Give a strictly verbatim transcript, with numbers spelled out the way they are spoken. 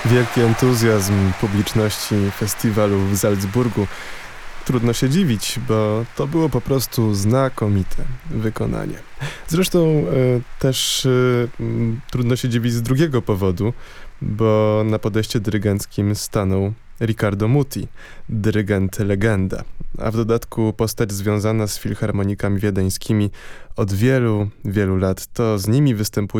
Wielki entuzjazm publiczności festiwalu w Salzburgu. Trudno się dziwić, bo to było po prostu znakomite wykonanie. Zresztą e, też e, m, trudno się dziwić z drugiego powodu, bo na podejście dyrygenckim stanął Riccardo Muti, dyrygent legenda, a w dodatku postać związana z filharmonikami wiedeńskimi od wielu, wielu lat. To z nimi występuje